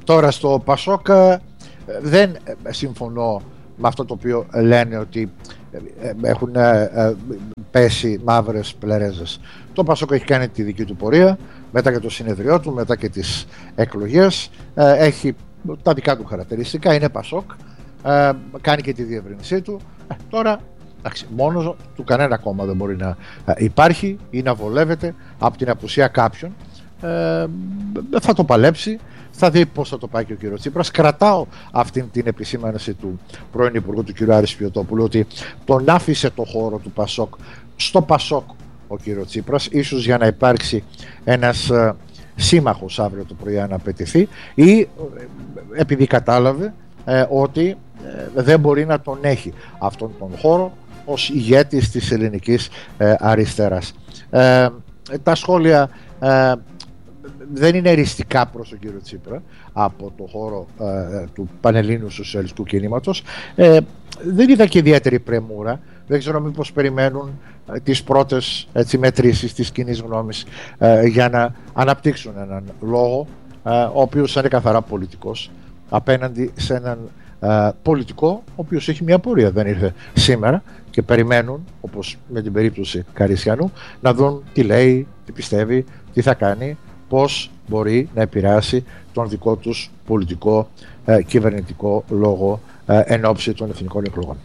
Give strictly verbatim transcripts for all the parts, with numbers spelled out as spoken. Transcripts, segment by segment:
Τώρα στο Πασόκ δεν συμφωνώ με αυτό το οποίο λένε ότι έχουν πέσει μαύρες πλερέζες. Το Πασόκ έχει κάνει τη δική του πορεία, μετά και το συνεδριό του, μετά και τις εκλογές, έχει τα δικά του χαρακτηριστικά, είναι Πασόκ, κάνει και τη διεύρυνσή του. Τώρα μόνος του κανένα κόμμα δεν μπορεί να υπάρχει ή να βολεύεται από την απουσία κάποιων. Θα το παλέψει, θα δει πώς θα το πάει και ο κ. Τσίπρας. Κρατάω αυτήν την επισήμανση του πρώην Υπουργού του κ. Άρη Πιωτόπουλου, ότι τον άφησε το χώρο του Πασόκ στο Πασόκ ο κ. Τσίπρας, ίσως για να υπάρξει ένας ε, σύμμαχος αύριο το πρωί αν απαιτηθεί, ή ε, επειδή κατάλαβε ε, ότι ε, δεν μπορεί να τον έχει αυτόν τον χώρο ως ηγέτης της ελληνικής ε, αριστεράς. Ε, τα σχόλια ε, δεν είναι εριστικά προς τον κύριο Τσίπρα από το χώρο ε, του Πανελλήνιου Σοσιαλιστικού Κινήματος. Ε, δεν είδα και ιδιαίτερη πρεμούρα. Δεν ξέρω μήπως περιμένουν ε, τις πρώτες έτσι, μετρήσεις της κοινής γνώμης ε, για να αναπτύξουν έναν λόγο ε, ο οποίος είναι καθαρά πολιτικός απέναντι σε έναν ε, πολιτικό ο οποίος έχει μια πορεία, δεν ήρθε σήμερα, και περιμένουν, όπως με την περίπτωση Καρισιανού, να δουν τι λέει, τι πιστεύει, τι θα κάνει, πώς μπορεί να επηρεάσει τον δικό τους πολιτικό ε, κυβερνητικό λόγο ε, εν ώψη των εθνικών εκλογών.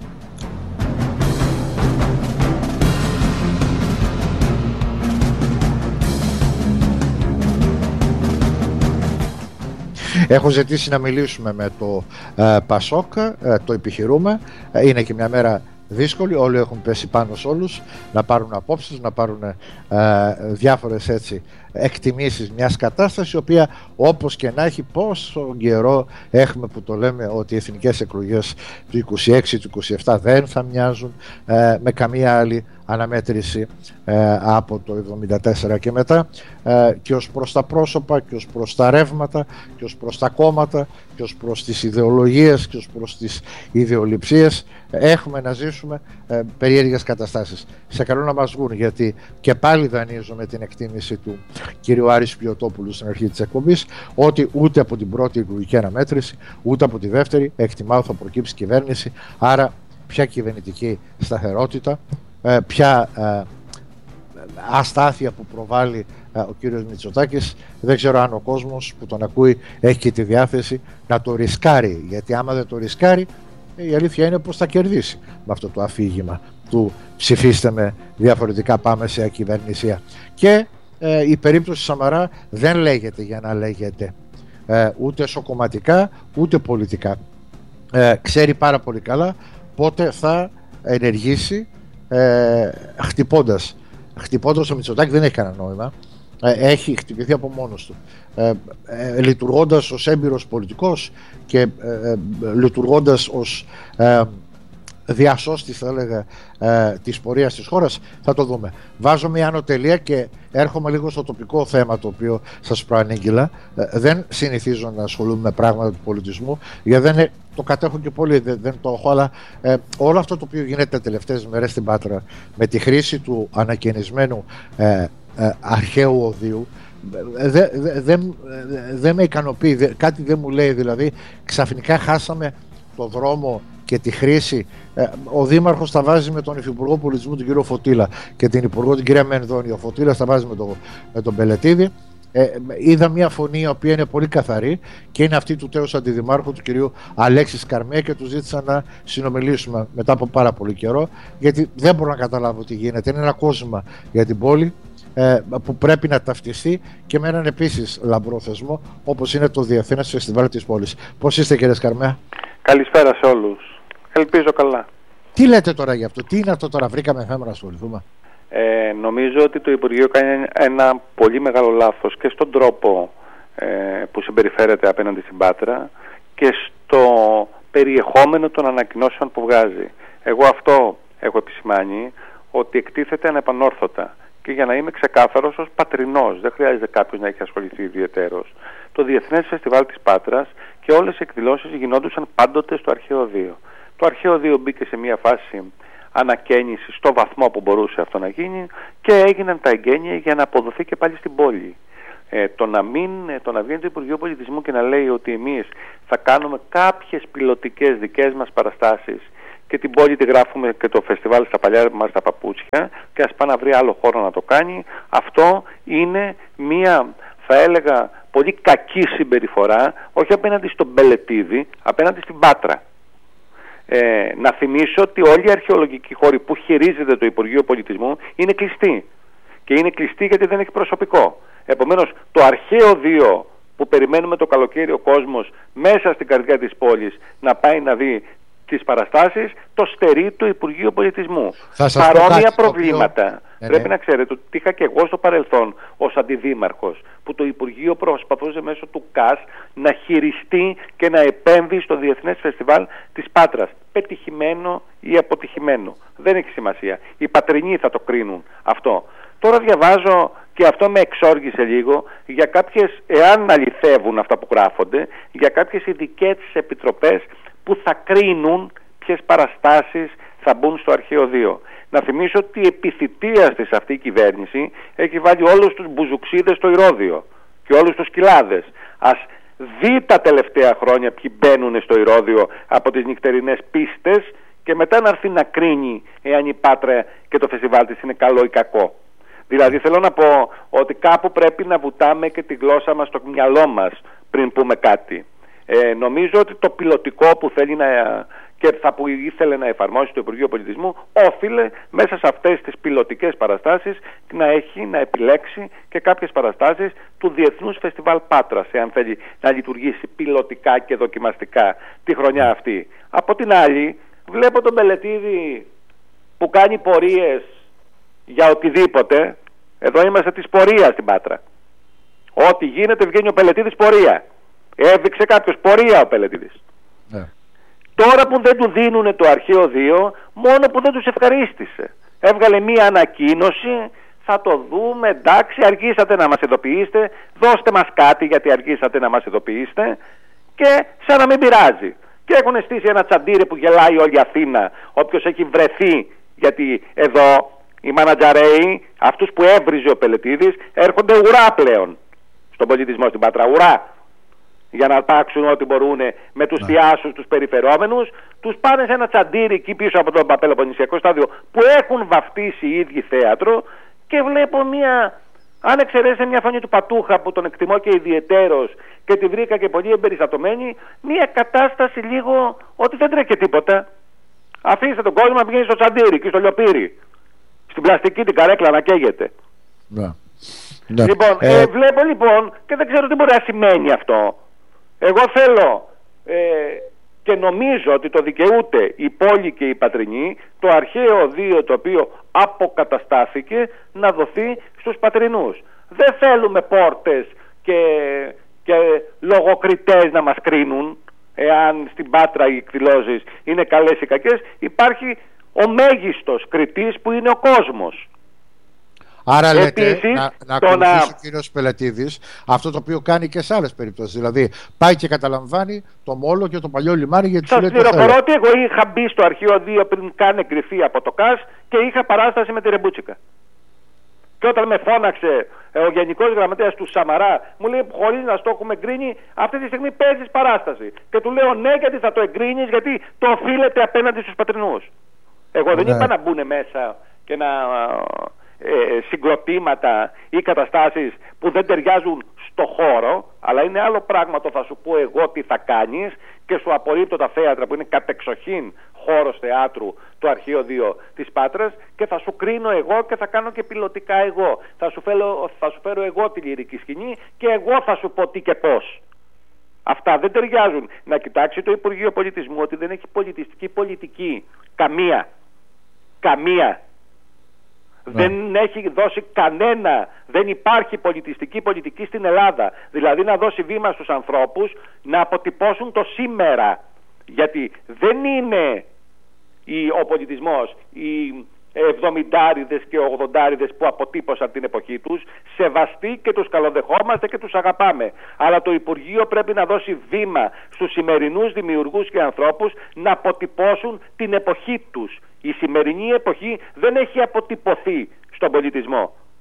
Έχω ζητήσει να μιλήσουμε με το ε, Πασόκ, ε, το επιχειρούμε, ε, είναι και μια μέρα δύσκολοι, όλοι έχουν πέσει πάνω σε όλους, να πάρουν απόψεις, να πάρουν ε, διάφορες έτσι εκτιμήσεις μιας κατάστασης, η οποία όπως και να έχει, πόσο καιρό έχουμε που το λέμε ότι οι εθνικές εκλογές του είκοσι έξι, του είκοσι επτά δεν θα μοιάζουν ε, με καμία άλλη αναμέτρηση ε, από το εβδομήντα τέσσερα και μετά, ε, και ως προς τα πρόσωπα και ως προς τα ρεύματα και ως προς τα κόμματα και ως προς τις ιδεολογίες και ως προς τις ιδεολειψίες έχουμε να ζήσουμε ε, περίεργες καταστάσεις. Σε καλό να μας βγουν, γιατί και πάλι δανείζω με την εκτίμηση του κ. Άρη Πιωτόπουλου στην αρχή της εκπομπής ότι ούτε από την πρώτη εκλογική αναμέτρηση ούτε από τη δεύτερη εκτιμάω θα προκύψει κυβέρνηση, άρα ποια κυβερνητική σταθερότητα, ποια ε, αστάθεια που προβάλλει ε, ο κύριος Μητσοτάκης. Δεν ξέρω αν ο κόσμος που τον ακούει έχει και τη διάθεση να το ρισκάρει, γιατί άμα δεν το ρισκάρει η αλήθεια είναι πως θα κερδίσει με αυτό το αφήγημα του ψηφίστε με, διαφορετικά πάμε σε ακυβερνησία. Και ε, η περίπτωση Σαμαρά δεν λέγεται για να λέγεται ε, ούτε σοκομματικά ούτε πολιτικά. Ε, ξέρει πάρα πολύ καλά πότε θα ενεργήσει ε, χτυπώντας. Χτυπώντας ο Μητσοτάκη δεν έχει κανένα νόημα. Ε, έχει χτυπηθεί από μόνος του. Ε, ε, λειτουργώντας ως έμπειρος πολιτικός και ε, ε, λειτουργώντας ως ε, διασώστης, θα έλεγα, ε, της πορείας της χώρας, θα το δούμε. Βάζω μια ανωτελεία και έρχομαι λίγο στο τοπικό θέμα το οποίο σας προανήγγειλα. Ε, δεν συνηθίζω να ασχολούμαι με πράγματα του πολιτισμού, γιατί δεν είναι, το κατέχω και πολύ, δεν, δεν το έχω, αλλά ε, όλο αυτό το οποίο γίνεται τα τελευταίες μέρες στην Πάτρα με τη χρήση του ανακαινισμένου ε, ε, αρχαίου οδείου, δεν δε, δε, δε με ικανοποιεί, δε, κάτι δεν μου λέει, δηλαδή ξαφνικά χάσαμε το δρόμο και τη χρήση. Ε, ο Δήμαρχος τα βάζει με τον Υφυπουργό Πολιτισμού τον κύριο Φωτήλα και την Υπουργό την κυρία Μενδώνη. Ο Φωτήλας τα βάζει με, το, με τον Πελετίδη. Ε, είδα μια φωνή η οποία είναι πολύ καθαρή και είναι αυτή του τέους αντιδημάρχου του κυρίου Αλέξη Σκαρμέ, και του ζήτησα να συνομιλήσουμε μετά από πάρα πολύ καιρό, γιατί δεν μπορώ να καταλάβω τι γίνεται. Είναι ένα κόσμημα για την πόλη ε, που πρέπει να ταυτιστεί και με έναν επίσης λαμπρό θεσμό όπως είναι το Διεθνές Φεστιβάλ της πόλης. Πώς είστε, κύριε Σκαρμέ? Καλησπέρα σε όλους. Ελπίζω καλά. Τι λέτε τώρα γι' αυτό? Τι είναι αυτό τώρα? Βρήκαμε θέμα να ασχοληθούμε? Ε, νομίζω ότι το Υπουργείο κάνει ένα πολύ μεγάλο λάθος και στον τρόπο ε, που συμπεριφέρεται απέναντι στην Πάτρα και στο περιεχόμενο των ανακοινώσεων που βγάζει. Εγώ αυτό έχω επισημάνει, ότι εκτίθεται ανεπανόρθωτα. Και για να είμαι ξεκάθαρος, ως πατρινός, δεν χρειάζεται κάποιος να έχει ασχοληθεί ιδιαιτέρως. Το Διεθνές Φεστιβάλ της Πάτρας και όλες οι εκδηλώσεις γινόντουσαν πάντοτε στο αρχαίο Οδείο. Το αρχαίο Οδείο μπήκε σε μια φάση ανακαίνιση στο βαθμό που μπορούσε αυτό να γίνει και έγιναν τα εγγένεια για να αποδοθεί και πάλι στην πόλη. Ε, το, να μην, το να βγαίνει το Υπουργείο Πολιτισμού και να λέει ότι εμείς θα κάνουμε κάποιες πιλωτικές δικές μας παραστάσεις και την πόλη τη γράφουμε και το φεστιβάλ στα παλιά μας τα παπούτσια και ας πάει να βρει άλλο χώρο να το κάνει, αυτό είναι μία, θα έλεγα, πολύ κακή συμπεριφορά, όχι απέναντι στον Μπελετίδη, απέναντι στην Πάτρα. Ε, να θυμίσω ότι όλοι οι αρχαιολογικοί χώροι που χειρίζεται το Υπουργείο Πολιτισμού είναι κλειστοί. Και είναι κλειστοί γιατί δεν έχει προσωπικό. Επομένως, το αρχαίο δύο που περιμένουμε το καλοκαίρι ο κόσμος μέσα στην καρδιά της πόλης να πάει να δει τις παραστάσεις, το στερεί το Υπουργείο Πολιτισμού. Παρόμοια προβλήματα. Οποίο... Πρέπει ναι. να ξέρετε ότι είχα και εγώ στο παρελθόν ως αντιδήμαρχος, που το Υπουργείο προσπαθούσε μέσω του ΚΑΣ να χειριστεί και να επέμβει στο Διεθνές Φεστιβάλ της Πάτρας. Πετυχημένο ή αποτυχημένο. Δεν έχει σημασία. Οι πατρινοί θα το κρίνουν αυτό. Τώρα διαβάζω, και αυτό με εξόργησε λίγο, για κάποιες, εάν αληθεύουν αυτά που γράφονται, για κάποιες ειδικές επιτροπές που θα κρίνουν ποιες παραστάσεις θα μπουν στο αρχαίο δύο. Να θυμίσω ότι επί θητείας της αυτή η κυβέρνηση έχει βάλει όλους τους μπουζουξίδες στο Ηρώδειο και όλους τους κοιλάδες. Ας δει τα τελευταία χρόνια ποιοι μπαίνουν στο Ηρώδειο από τις νυχτερινές πίστες και μετά να έρθει να κρίνει εάν η Πάτρα και το φεστιβάλ της είναι καλό ή κακό. Δηλαδή θέλω να πω ότι κάπου πρέπει να βουτάμε και τη γλώσσα μας στο μυαλό μας πριν πούμε κάτι. Ε, νομίζω ότι το πιλωτικό που θέλει να, και θα που ήθελε να εφαρμόσει το Υπουργείο Πολιτισμού όφιλε μέσα σε αυτές τις πιλωτικές παραστάσεις να έχει να επιλέξει και κάποιες παραστάσεις του Διεθνούς Φεστιβάλ Πάτρας, εάν θέλει να λειτουργήσει πιλωτικά και δοκιμαστικά τη χρονιά αυτή. Από την άλλη βλέπω τον Μπελετίδη που κάνει πορείες για οτιδήποτε. Εδώ είμαστε της πορείας στην Πάτρα. Ό,τι γίνεται βγαίνει ο Πελετίδης πορεία. Έδειξε κάποιος πορεία ο Πελετίδης. Ναι. Τώρα που δεν του δίνουν το αρχαίο δύο, μόνο που δεν τους ευχαρίστησε. Έβγαλε μία ανακοίνωση, θα το δούμε, εντάξει, αργήσατε να μας ειδοποιήσετε, δώστε μας κάτι γιατί αργήσατε να μας ειδοποιήσετε, και σαν να μην πειράζει. Και έχουν στήσει ένα τσαντήρι που γελάει όλη η Αθήνα, όποιος έχει βρεθεί, γιατί εδώ οι μανατζαρέοι, αυτούς που έβριζε ο Πελετίδης, έρχονται ουρά πλέον στον πολιτισμό στην Πάτρα, ουρά. Για να τάξουν ό,τι μπορούν με τους θειάσους, τους περιφερόμενους, τους πάνε σε ένα τσαντήρι εκεί πίσω από τον Παπελοποννησιακό στάδιο που έχουν βαφτίσει οι ίδιοι θέατρο, και βλέπω μια, αν εξαιρέσει μια φωνή του Πατούχα που τον εκτιμώ και ιδιαιτέρως και τη βρήκα και πολύ εμπεριστατωμένη, μια κατάσταση λίγο ότι δεν τρέχει τίποτα. Αφήστε τον κόσμο να πηγαίνει στο τσαντήρι και στο λιοπύρι, στην πλαστική την καρέκλα να καίγεται. Ναι. Λοιπόν, ε... Ε, βλέπω λοιπόν και δεν ξέρω τι μπορεί να σημαίνει αυτό. Εγώ θέλω ε, και νομίζω ότι το δικαιούται η πόλη και η πατρινή, το αρχαίο δύο το οποίο αποκαταστάθηκε, να δοθεί στους πατρινούς. Δεν θέλουμε πόρτες και, και λογοκριτές να μας κρίνουν εάν στην Πάτρα οι εκδηλώσεις είναι καλές ή κακές. Υπάρχει ο μέγιστος κριτής που είναι ο κόσμος. Άρα λέτε επίσης, να, να ακολουθήσει να... ο κύριος Πελετίδης αυτό το οποίο κάνει και σε άλλες περιπτώσεις. Δηλαδή πάει και καταλαμβάνει το Μόλο και το παλιό λιμάνι, γιατί σας πληροφορώ ότι εγώ είχα μπει στο αρχείο δύο πριν καν εγκριθεί από το ΚΑΣ και είχα παράσταση με τη Ρεμπούτσικα. Και όταν με φώναξε ε, ο Γενικός Γραμματέας του Σαμαρά, μου λέει χωρίς να στο έχουμε εγκρίνει, αυτή τη στιγμή παίζεις παράσταση. Και του λέω ναι, γιατί θα το εγκρίνεις, γιατί το οφείλεται απέναντι στους πατρινούς. Εγώ δεν ναι. είπα να μπουν μέσα και να... Ε, συγκροτήματα ή καταστάσεις που δεν ταιριάζουν στο χώρο, αλλά είναι άλλο πράγμα το θα σου πω εγώ τι θα κάνεις, και σου απορρίπτω τα θέατρα που είναι κατεξοχήν χώρος θεάτρου το αρχείο δύο της Πάτρας, και θα σου κρίνω εγώ και θα κάνω και πιλωτικά εγώ. Θα σου φέρω, θα σου φέρω εγώ τη λυρική σκηνή και εγώ θα σου πω τι και πώς. Αυτά δεν ταιριάζουν. Να κοιτάξει το Υπουργείο Πολιτισμού ότι δεν έχει πολιτιστική πολιτική. Καμία. Καμία. Ναι. Δεν έχει δώσει κανένα, δεν υπάρχει πολιτιστική πολιτική στην Ελλάδα. Δηλαδή να δώσει βήμα στους ανθρώπους να αποτυπώσουν το σήμερα. Γιατί δεν είναι η, ο πολιτισμός, οι εβδομηντάριδες και ογδοντάριδες που αποτύπωσαν την εποχή τους, σεβαστοί και τους καλοδεχόμαστε και τους αγαπάμε. Αλλά το Υπουργείο πρέπει να δώσει βήμα στους σημερινούς δημιουργούς και ανθρώπους να αποτυπώσουν την εποχή τους. Η σημερινή εποχή δεν έχει αποτυπωθεί στον πολιτισμό.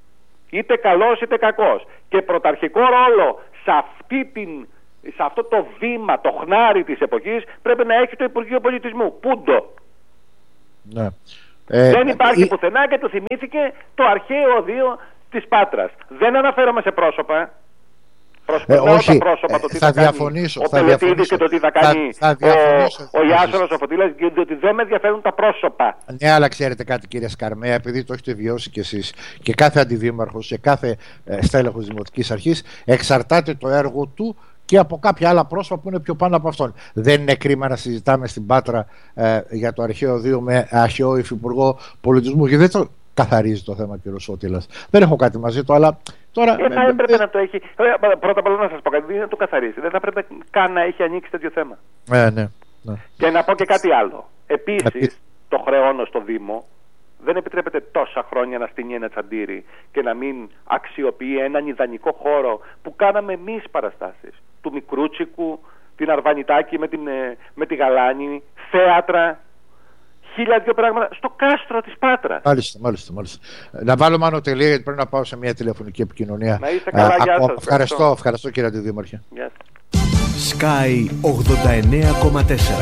είτε καλός είτε κακός. Και πρωταρχικό ρόλο σε, αυτή την, σε αυτό το βήμα, το χνάρι της εποχής, πρέπει να έχει το Υπουργείο Πολιτισμού. Πούντο. Ναι. Ε, Δεν υπάρχει ε, πουθενά και του θυμήθηκε το αρχαίο οδείο της Πάτρας. Δεν αναφέρομαι σε πρόσωπα. Προσπερνάω όχι, τα πρόσωπα, ε, το τι θα θα, διαφωνήσω, κάνει ο Πελετίδης και το τι θα κάνει θα, θα ο, ο Ιάσονας ο Φωτήλας, διότι δεν με ενδιαφέρουν τα πρόσωπα. Ναι, αλλά ξέρετε κάτι, κύριε Σκαρμαία, επειδή το έχετε βιώσει κι εσείς και κάθε αντιδήμαρχος και κάθε ε, στέλεχος Δημοτικής Αρχής, εξαρτάται το έργο του και από κάποια άλλα πρόσωπα που είναι πιο πάνω από αυτόν. Δεν είναι κρίμα να συζητάμε στην Πάτρα ε, για το αρχαίο οδείο με αρχαίο υφυπουργό πολιτισμού, και δεν το καθαρίζει το θέμα, κύριο Σώτηλας. Δεν έχω κάτι μαζί του, αλλά τώρα. Δεν θα έπρεπε να το έχει. Πρώτα απ' όλα να σας πω κάτι, δεν θα το καθαρίσει. Δεν θα έπρεπε καν να έχει ανοίξει τέτοιο θέμα. Ε, ναι, ναι. Και να πω και κάτι άλλο. Επίσης, το χρεώνω στο Δήμο. Δεν επιτρέπεται τόσα χρόνια να στείνει ένα τσαντήρι και να μην αξιοποιεί έναν ιδανικό χώρο που κάναμε εμείς παραστάσεις. Του Μικρούτσικου, την Αρβανιτάκη με, την, με τη Γαλάνη, θέατρα. Χίλια δύο πράγματα στο κάστρο της Πάτρας. Μάλιστα, μάλιστα, μάλιστα. Να βάλω μάλλον τελεία, γιατί πρέπει να πάω σε μια τηλεφωνική επικοινωνία. Να είστε καλά, Α, γεια α, σας. Ευχαριστώ, ευχαριστώ, ευχαριστώ κύριε Αντιδήμαρχε. Γεια σας. Sky ογδόντα εννέα κόμμα τέσσερα.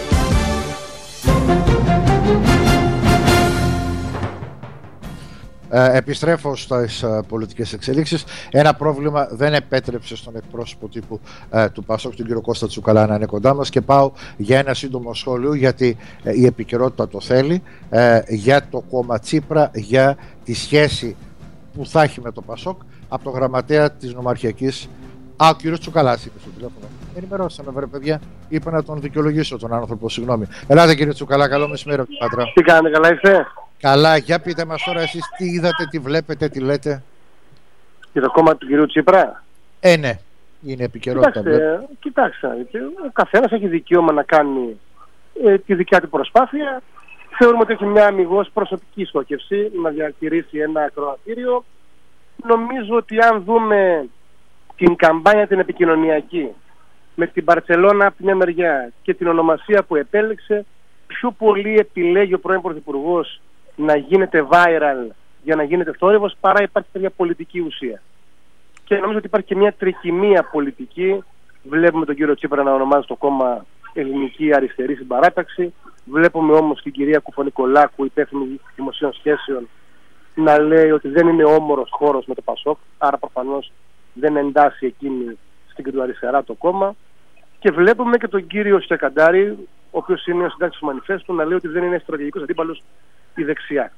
Ε, επιστρέφω στις ε, πολιτικές εξελίξεις. Ένα πρόβλημα δεν επέτρεψε στον εκπρόσωπο τύπου ε, του Πασόκ, τον κύριο Κώστα Τσουκαλά, να είναι κοντά μας, και πάω για ένα σύντομο σχόλιο, γιατί ε, η επικαιρότητα το θέλει, ε, για το κόμμα Τσίπρα, για τη σχέση που θα έχει με το Πασόκ, από το γραμματέα της Νομαρχιακής. Α, ο κύριος Τσουκαλάς είπε στο τηλέφωνο. Ενημερώσαμε, βρε παιδιά. Είπα να τον δικαιολογήσω τον άνθρωπο, συγγνώμη. Ελάτε κύριε Τσουκαλά, καλό μεσημέρι από την Πάτρα. Τι κάνετε, καλά είστε? Καλά, για πείτε μας τώρα εσείς τι είδατε, τι βλέπετε, τι λέτε. Για το κόμμα του κυρίου Τσίπρα. Ε, ναι, είναι επικαιρότητα. Κοιτάξτε, κοιτάξτε, ο καθένας έχει δικαίωμα να κάνει ε, τη δικιά του προσπάθεια. Θεωρούμε ότι έχει μια αμιγώς προσωπική στόχευση να διατηρήσει ένα ακροατήριο. Νομίζω ότι αν δούμε την καμπάνια την επικοινωνιακή με την Μπαρτσελώνα από τη μια μεριά και την ονομασία που επέλεξε, πιο πολύ επιλέγει ο πρώην Πρωθυπουργός να γίνεται viral για να γίνεται θόρυβος, παρά υπάρχει μια πολιτική ουσία. Και νομίζω ότι υπάρχει και μια τρικυμία πολιτική. Βλέπουμε τον κύριο Τσίπρα να ονομάζει το κόμμα Ελληνική Αριστερή Συμπαράταξη. Βλέπουμε όμως την κυρία Κουφονικολάκου, υπεύθυνη δημοσίων σχέσεων, να λέει ότι δεν είναι όμορος χώρος με το Πασόκ, άρα προφανώς δεν εντάσσει εκείνη στην κεντροαριστερά το κόμμα. Και βλέπουμε και τον κύριο Στεκαντάρη, ο οποίος είναι ο συντάκτης του Μανιφέστου, να λέει ότι δεν είναι στρατηγικός αντίπαλος η δεξιά.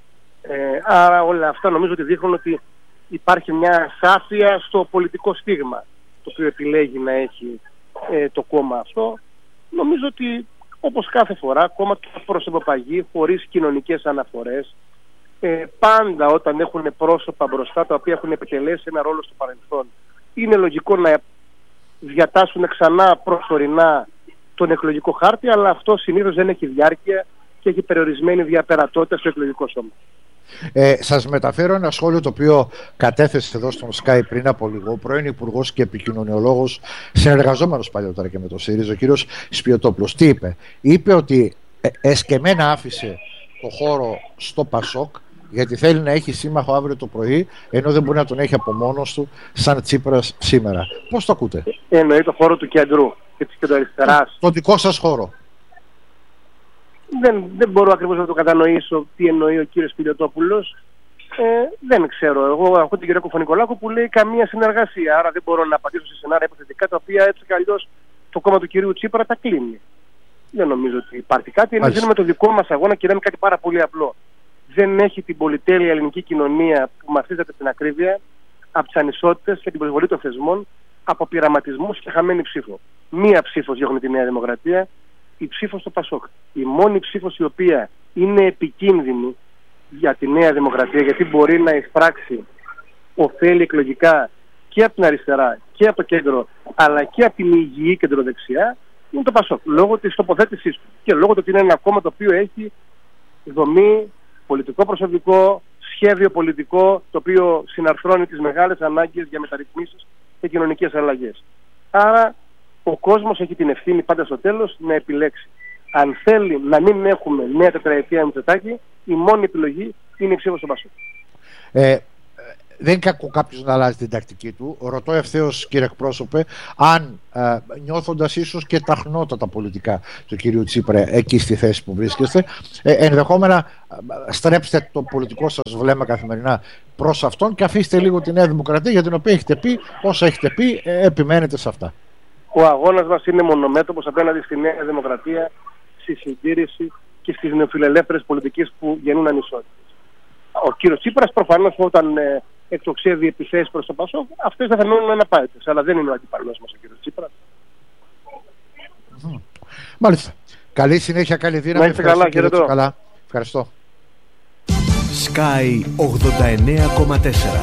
Ε, άρα όλα αυτά νομίζω ότι δείχνουν ότι υπάρχει μια ασάφεια στο πολιτικό στίγμα το οποίο επιλέγει να έχει ε, το κόμμα αυτό. Νομίζω ότι όπως κάθε φορά κόμμα του προσωποπαγή, χωρίς κοινωνικές αναφορές, ε, πάντα όταν έχουν πρόσωπα μπροστά τα οποία έχουν επιτελέσει ένα ρόλο στο παρελθόν, είναι λογικό να διατάσσουν ξανά προσωρινά τον εκλογικό χάρτη, αλλά αυτό συνήθως δεν έχει διάρκεια και έχει περιορισμένη διαπερατότητα στο εκλογικό σώμα. Ε, σας μεταφέρω ένα σχόλιο το οποίο κατέθεσε εδώ στον Sky πριν από λίγο ο πρώην Υπουργός και Επικοινωνιολόγος, συνεργαζόμενος παλιότερα και με το ΣΥΡΙΖΑ, ο κύριος Σπιωτόπουλος. Τι είπε? Είπε ότι ε, εσκεμμένα άφησε το χώρο στο Πασόκ γιατί θέλει να έχει σύμμαχο αύριο το πρωί, ενώ δεν μπορεί να τον έχει από μόνος του σαν Τσίπρας σήμερα. Πώς το ακούτε? Ε, εννοεί το χώρο του κέντρου και της κεντροαριστεράς. Το δικό σας χώρο. Δεν, δεν μπορώ ακριβώς να το κατανοήσω τι εννοεί ο κύριος Σπιωτόπουλος. Ε, δεν ξέρω. Εγώ ακούω την κυρία Κουφονικολάκου που λέει καμία συνεργασία. Άρα δεν μπορώ να απαντήσω σε σενάρια υποθετικά τα οποία έτσι κι αλλιώς το κόμμα του κυρίου Τσίπρα τα κλείνει. Δεν νομίζω ότι υπάρχει κάτι. Εμείς δίνουμε το δικό μας αγώνα και λέμε κάτι πάρα πολύ απλό. Δεν έχει την πολυτέλεια ελληνική κοινωνία που μαθίζεται την ακρίβεια από τις ανισότητες και την προσβολή των θεσμών, από πειραματισμούς και χαμένη ψήφο. Μία ψήφος διώχνει τη Νέα Δημοκρατία, η ψήφος στο Πασόκ. Η μόνη ψήφος η οποία είναι επικίνδυνη για τη Νέα Δημοκρατία, γιατί μπορεί να εισπράξει ωφέλη εκλογικά και από την αριστερά και από το κέντρο, αλλά και από την υγιή κεντροδεξιά, είναι το Πασόκ. Λόγω της τοποθέτησής του και λόγω του ότι είναι ένα κόμμα το οποίο έχει δομή, πολιτικό προσωπικό, σχέδιο πολιτικό, το οποίο συναρθρώνει τις μεγάλες ανάγκες για μεταρρυθμίσεις και κοινωνικές αλλαγές. Άρα ο κόσμος έχει την ευθύνη πάντα στο τέλος να επιλέξει. Αν θέλει να μην έχουμε νέα τετραετία Μητσοτάκη, η μόνη επιλογή είναι η ψήφος στο Πασόκ. Ε, δεν είναι κακό κάποιος να αλλάζει την τακτική του. Ρωτώ ευθέως, κύριε εκπρόσωπε, αν ε, νιώθοντας ίσως και τα χνότατα πολιτικά του κυρίου Τσίπρα εκεί στη θέση που βρίσκεστε, ε, ενδεχόμενα ε, στρέψτε το πολιτικό σας βλέμμα καθημερινά προς αυτόν και αφήστε λίγο τη Νέα Δημοκρατία, για την οποία έχετε πει όσα έχετε πει, ε, επιμένετε σε αυτά. Ο αγώνας μας είναι μονομέτωπος απέναντι στη Νέα Δημοκρατία, στη συντήρηση και στις νεοφιλελεύθερες πολιτικές που γεννούν ανισότητες. Ο κύριος Τσίπρας προφανώς όταν ε, εκτοξεύει επιθέσεις προς το Πασόκ, αυτές θα φαινόνουν αναπάντητες, αλλά δεν είναι ο αντιπαλός μας ο κύριος Τσίπρας. Mm. Μάλιστα. Καλή συνέχεια, καλή δύναμη. Να είστε καλά, χαιρετώ. Καλά. Ευχαριστώ. Sky ογδόντα εννέα κόμμα τέσσερα.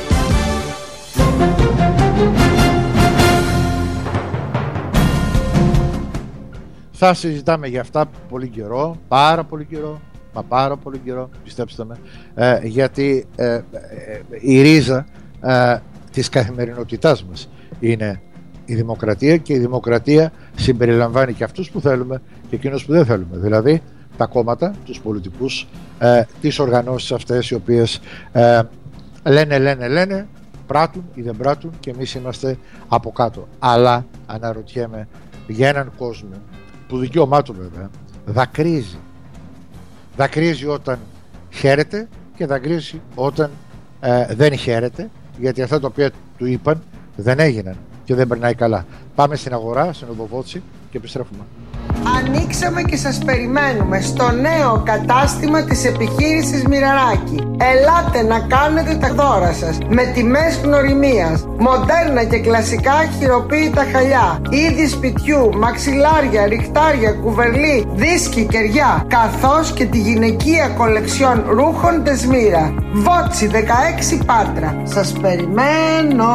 Θα συζητάμε για αυτά πολύ καιρό, πάρα πολύ καιρό, μα πάρα πολύ καιρό, πιστέψτε με, ε, γιατί ε, ε, η ρίζα ε, της καθημερινότητάς μας είναι η δημοκρατία, και η δημοκρατία συμπεριλαμβάνει και αυτούς που θέλουμε και εκείνους που δεν θέλουμε, δηλαδή τα κόμματα, τους πολιτικούς, ε, τις οργανώσεις αυτές οι οποίες ε, λένε, λένε, λένε, πράττουν ή δεν πράττουν και εμείς είμαστε από κάτω. Αλλά αναρωτιέμαι για έναν κόσμο που δικαίωμά του βέβαια δακρύζει. Δακρύζει όταν χαίρεται και δακρύζει όταν ε, δεν χαίρεται, γιατί αυτά τα οποία του είπαν δεν έγιναν και δεν περνάει καλά. Πάμε στην αγορά, στην Οδοβότση και επιστρέφουμε. Ανοίξαμε και σας περιμένουμε στο νέο κατάστημα της επιχείρησης Μοιραράκη. Ελάτε να κάνετε τα δώρα σας με τιμές γνωριμίας, μοντέρνα και κλασικά χειροποίητα χαλιά, είδη σπιτιού, μαξιλάρια, ριχτάρια, κουβερλί, δίσκοι, κεριά, καθώς και τη γυναικεία κολεξιόν ρούχων Τεσμύρα. Βότσι δεκαέξι Πάτρα. Σας περιμένω.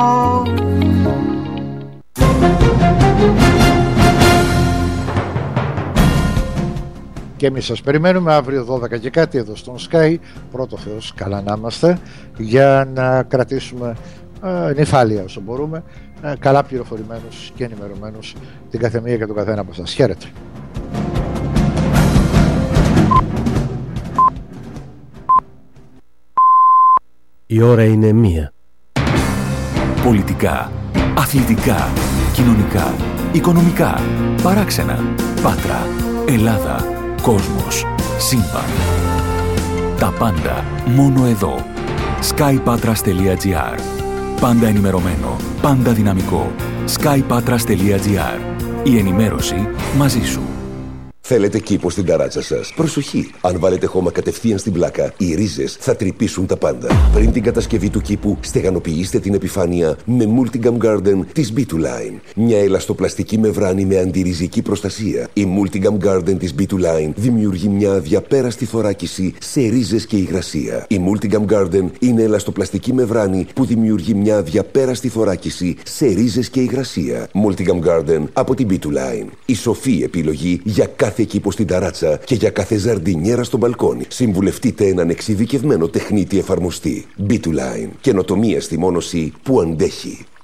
Και εμείς σας περιμένουμε αύριο δώδεκα και κάτι εδώ στον Sky. Πρώτο Θεός, καλά να είμαστε, για να κρατήσουμε ε, νυφάλια όσο μπορούμε, ε, καλά πληροφορημένους και ενημερωμένους την καθεμία και τον καθένα από σας. Χαίρετε. Η ώρα είναι μία. Πολιτικά, αθλητικά, κοινωνικά, οικονομικά, παράξενα, Πάτρα, Ελλάδα, κόσμος, σύμπαν. Τα πάντα μόνο εδώ. sky patras τελεία gr. Πάντα ενημερωμένο, πάντα δυναμικό. sky patras τελεία gr. Η ενημέρωση μαζί σου. Θέλετε κήπο στην ταράτσα σας? Προσοχή! Αν βάλετε χώμα κατευθείαν στην πλάκα, οι ρίζες θα τρυπήσουν τα πάντα. Πριν την κατασκευή του κήπου, στεγανοποιήστε την επιφάνεια με Multigam Garden της μπι του Line. Μια ελαστοπλαστική μεμβράνη με αντιριζική προστασία. Η Multigam Garden της μπι του Line δημιουργεί μια αδιαπέραστη θωράκιση σε ρίζες και υγρασία. Η Multigam Garden είναι ελαστοπλαστική μεμβράνη που δημιουργεί μια αδιαπέραστη θωράκιση σε ρίζες και υγρασία. Multigam Garden από την μπι του Line. Η σοφή επιλογή για κάθε κάθε κήπο στην ταράτσα και για κάθε ζαρντινιέρα στο μπαλκόνι. Συμβουλευτείτε έναν εξειδικευμένο τεχνίτη εφαρμοστή. μπι του Line. Καινοτομία στη μόνωση που αντέχει.